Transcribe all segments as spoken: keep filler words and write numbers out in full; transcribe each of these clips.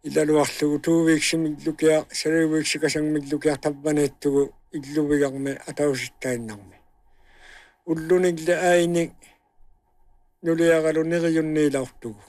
Ilaluarlugu tuuviiksimillukia sariuviiksikasangmillukia tabbaneettugu illuvigarme atausittainnermi ullunille aini nuliagalu neriunniilaortugu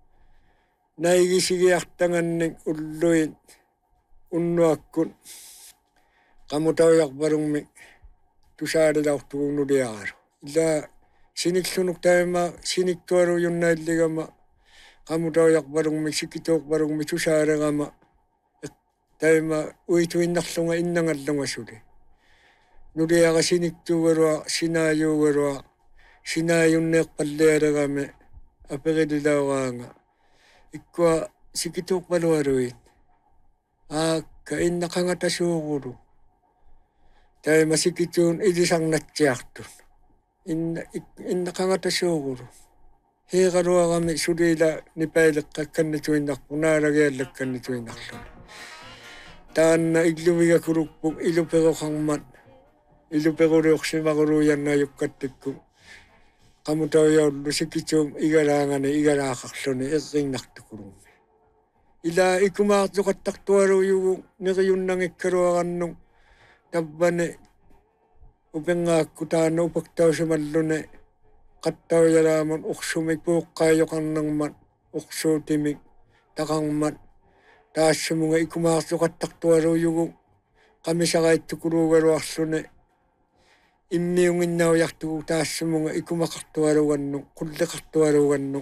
naigisigiartangannik ulluin unnuakkun qamutaujarvalungmi tusaalilaortugu nuliagalu ila siniklunuk taima siniktualuyunnailligama qamutaujarvalungmi sikituuqvalungmi tusaalegama taima uituinnarlunga innangallunga suli nuliaga siniktuugalua sinaayuugalua sinaayunneeqpallialegame aperililaugaanga ikkua sikituuqvalualuin aakka innaqangatasuugulu taima sikituun ilisarnatsiartun inna innaqangatasuugulu hiigaluagami sulila nipaileqqakkannituinnarpu naalagiallakkanituinnarluni taanna illuvigakulukpuk iluperoqarmat iluperuliuqsimaquluiannayukkattikku qamutauyaullu sikituum igalaangani igalaaqarluni errinnartukulummi ila ikumaartuqattartualuyugu neriunnangikkaluaqannung tabbani upengaakku taanna upaktausimalluni qattauyalaamun ursumik puuqqaajoqarnermat ursuutimik taqarmat taassumuga ikumaartuqattartualuyugu qamisaqaittukuluugaluarluni immiunginnaujartugu taassumuga ikumaqartualugannu qulleqartualugannu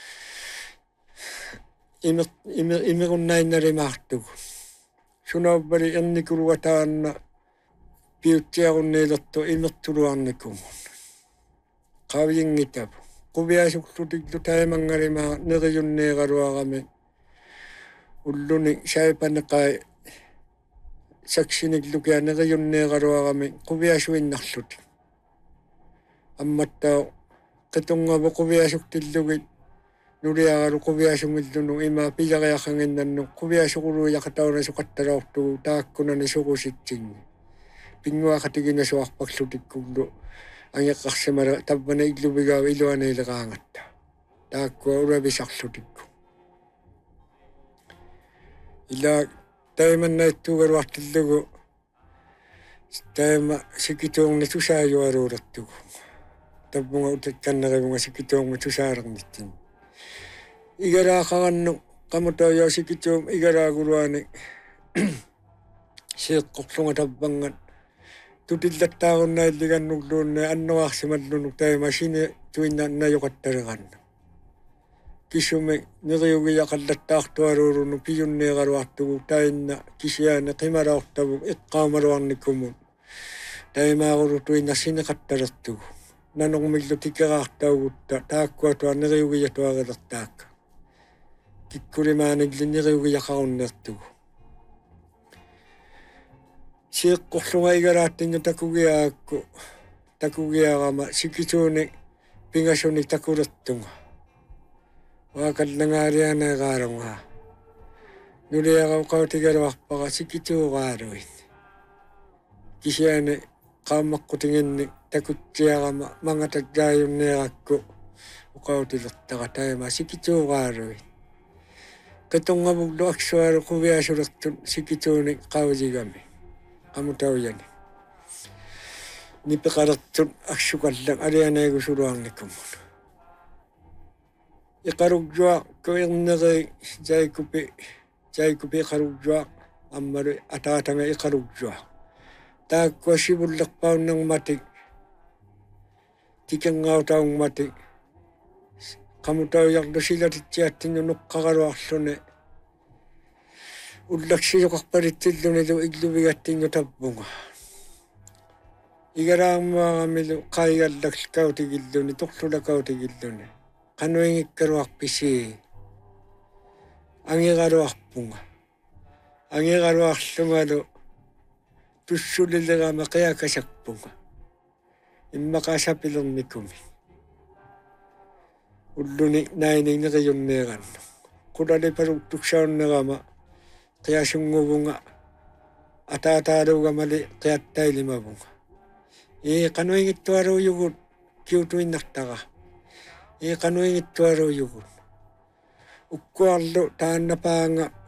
imi imi imirunnainnalimaartugu sunauppali ernikuluga taanna piutsiarunniilertu imirtuluarnikumun qaviingitapu quviasuklutiklu taimangalimaa neriunniigaluagami ulluni saipaneqai saksiniklukia neriunniigaluagami quviasuinnarluti ammattau qitungavu quviasuktillugit nuliagalu quviasungillunu ima pilariaqanginnannu quviasuquluiaqataunasuqattalaortugu taakkunani suqusitsingi pinguaqatiginaasuarpaqlutikkullu angeqqarsimala tabbana illuvigaa iluaniileqaangatta taakkua ulavisarlutikku ila taimannaittuugaluartillugu taima sikituungni tusaayualuulertugu tabmunga utakkannerivunga sikituungmi tusaalernitin igalaaqarannu qamutauyaa sikituum igalaaguluani siiqqorlunga tabbangat tutillattaarunnaailligannulluunne annoraarsimallunuk taima sini tuinnaannajoqattaleqannu kisumi neriugiyaqallattaartualuulunu piyunniigaluartugu tainna kisiaane qimalaortavuk iqqaamaluarnikumun taimaaru tuinna siniqattalertugu nanormillu tikeraartaugutta taakkuatua neriugiyatuarelertaakka kikkulimaanilli neriugiyaqarunnertugu siiqqorlunga igalaattinga takugiaakku takugiarama sikituuni pingasuni takulertunga waakallangaalianaeqaalunga nuliaqauqautigaluarpaqa sikituuqaaluit kisiaane qaammaqqutiginni takutsiarama mangatattaayunniaqakku uqautilertaqa taima sikituuqaaluit qitungavullu aksualu quviasulertun sikituuni qauligami qamutauyani nipeqalertun aksukallan alianaegusuluarnikumun iqarugjuaq kuirneri jaikupi jaikupi iqarugjuaq ammalu ataatanga iqarugjuaq taakkua sivullerpaunnermatik tikengautaungmatik qamutauyarlu silatitsiattinnu nuqqaqaluarluni ullaksijoqarpalittillunilu illuvigattinnu tappunga igalaammaagamilu qaigallakautigilluni torlulakautigilluni qanuingikkaluarpisi angigaluarpunga angigaluarlungalu tussulilegama qiakasarpunga immaqasapilernikumi ulluni naininneriunniigannu qulaliparuk tuksaunnerama qiasunguvunga ataataaluugamali qiattailimavunga ii qanuingittualuuyugut kiutuinnartaqa ii qanuingittualuuyugut ukkuarlu taannapaanga